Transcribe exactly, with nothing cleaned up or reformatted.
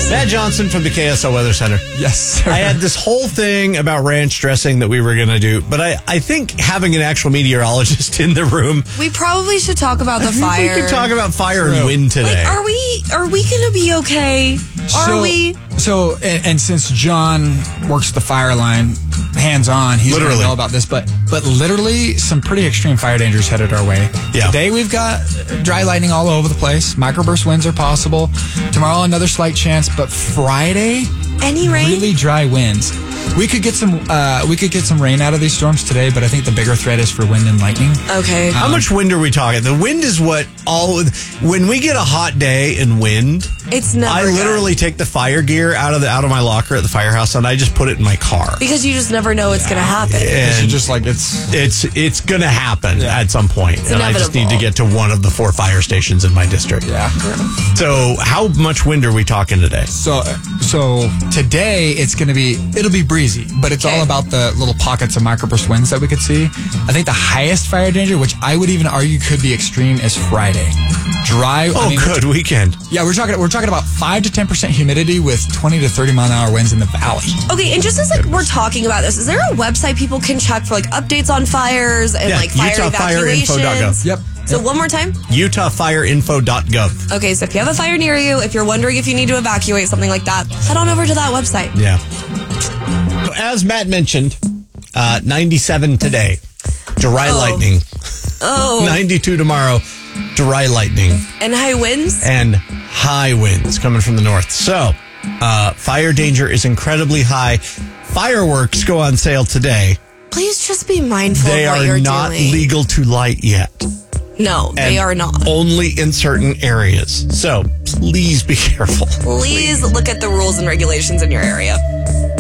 Matt Johnson from the K S L Weather Center. Yes, sir. I had this whole thing about ranch dressing that we were going to do, but I, I think having an actual meteorologist in the room. We probably should talk about the fire. We could talk about fire True. and wind today. Like, are we are we going to be okay? Are so, we? So, and, and since John works the fire line hands on, he's going Literally. to know about this. But but literally, some pretty extreme fire dangers headed our way. Yeah. Today we've got dry lightning all over the place. Microburst winds are possible. Tomorrow another slight chance, but Friday, Any rain? really dry winds. We could get some uh, we could get some rain out of these storms today, but I think the bigger threat is for wind and lightning. Okay. How much wind are we talking? The wind is what all. When we get a hot day and wind, It's never I literally good. take the fire gear out of the out of my locker at the firehouse and I just put it in my car. Because you just never know what's going to happen. It's And just like it's it's it's gonna happen Yeah. at some point, and I just need to inevitable. get to one of the four fire stations in my district. yeah. So, how much wind are we talking today? So so today it's going to be it'll be breezy, but it's Okay. all about the little pockets of microburst winds that we could see. I think the highest fire danger, which I would even argue could be extreme, is Friday. Dry. Oh, I mean, good weekend. Yeah, we're talking we're talking about five to ten percent humidity with twenty to thirty mile an hour winds in the valley. Okay, and just as like we're talking about this, is there a website people can check for like updates on fires and Yeah, like fire Utah Fire Info dot gov. evacuations? Yep. So one more time. Utah Fire Info dot gov. Okay, so if you have a fire near you, if you're wondering if you need to evacuate, something like that, head on over to that website. Yeah. So as Matt mentioned, uh, ninety-seven today, dry Oh. lightning. Oh, ninety-two tomorrow, dry lightning. and high winds? And high winds coming from the north. So, uh, fire danger is incredibly high. Fireworks go on sale today. Please just be mindful They of what are you're not doing. legal to light yet. No, they And are not. Only in certain areas. So please be careful. Please look at the rules and regulations in your area.